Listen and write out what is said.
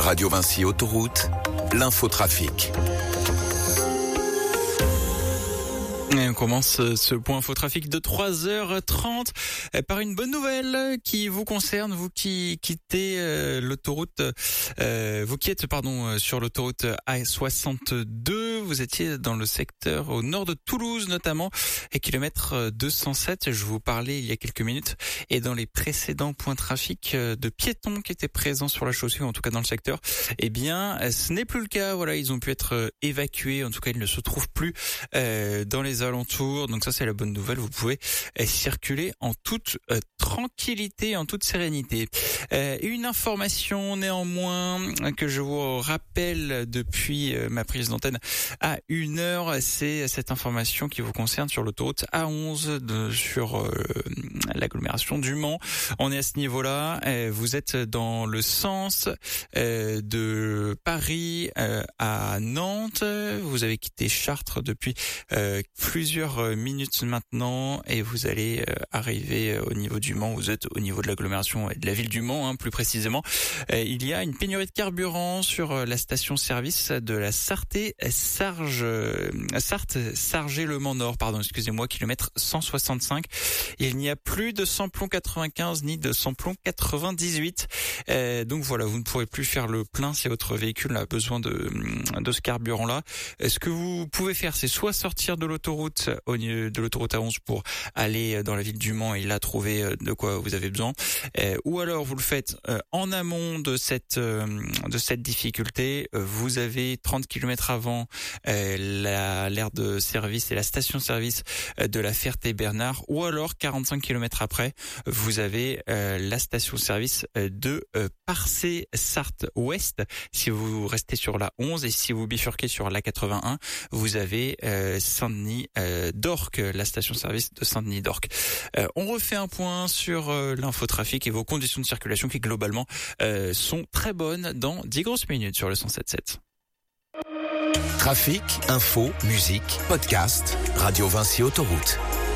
Radio Vinci Autoroute, l'infotrafic. Et on commence ce point infotrafic de 3h30 par une bonne nouvelle qui vous concerne, vous qui quittez l'autoroute, vous qui êtes sur l'autoroute A62. Vous étiez dans le secteur au nord de Toulouse notamment, et kilomètre 207. Je vous parlais il y a quelques minutes, et dans les précédents points trafic de piétons qui étaient présents sur la chaussée, ou en tout cas dans le secteur, eh bien ce n'est plus le cas. Voilà, ils ont pu être évacués. En tout cas, ils ne se trouvent plus dans les alentours. Donc ça, c'est la bonne nouvelle. Vous pouvez circuler en toute tranquillité, en toute sérénité. Une information néanmoins que je vous rappelle depuis ma prise d'antenne à 1h, c'est cette information qui vous concerne sur l'autoroute A11 sur l'agglomération du Mans. On est à ce niveau-là. Vous êtes dans le sens de Paris à Nantes. Vous avez quitté Chartres depuis plusieurs minutes maintenant, et vous allez arriver au niveau du Mans. Vous êtes au niveau de l'agglomération et de la ville du Mans, plus précisément. Il y a une pénurie de carburant sur la station-service de la Sarthe-Sargé-le Mans-Nord, excusez-moi, kilomètre 165. Il n'y a plus de samplon 95 ni de samplon 98. Donc voilà, vous ne pourrez plus faire le plein si votre véhicule a besoin de ce carburant-là. Ce que vous pouvez faire, c'est soit sortir de l'autoroute A11 pour aller dans la ville du Mans et là trouver de quoi vous avez besoin, ou alors vous le faites en amont de cette difficulté. Vous avez 30 km avant l'aire de service et la station-service de la Ferté-Bernard, ou alors 45 km après, vous avez la station-service de Parcé-Sarthe-Ouest. Si vous restez sur la 11, et si vous bifurquez sur la 81, vous avez Saint-Denis-d'Orc, la station-service de Saint-Denis-d'Orc. On refait un point sur l'infotrafic et vos conditions de circulation qui globalement sont très bonnes dans 10 grosses minutes sur le 107.7. Trafic, info, musique, podcast, Radio Vinci Autoroute.